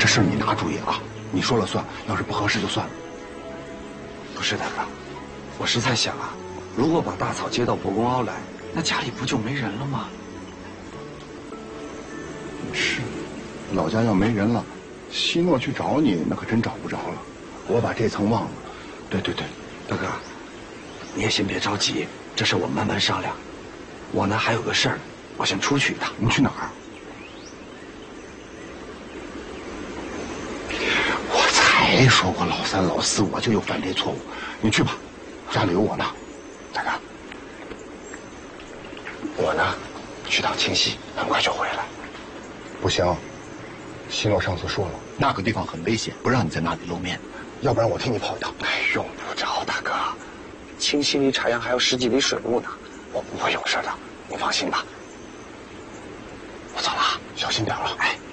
这事儿你拿主意啊，你说了算，要是不合适就算了。 不是大哥，我是在想啊，如果把大草接到伯公凹来，那家里不就没人了吗？ 是，老家要没人了，希诺去找你，那可真找不着了。我把这层忘了。对， 大哥，你也先别着急，这事我们慢慢商量。我呢还有个事儿，我先出去一趟。 你去哪儿？我才说过老三老四，我就又犯这错误。你去吧，家里有我呢。大哥，我呢去趟清溪，很快就回来。不行，希诺上次说了，那个地方很危险，不让你在那里露面。要不然我替你跑一趟。 哎，用不着，大哥，清溪离茶阳还有10几里水路呢，我不会有事的，你放心吧。我走了啊， 小心点了。 哎。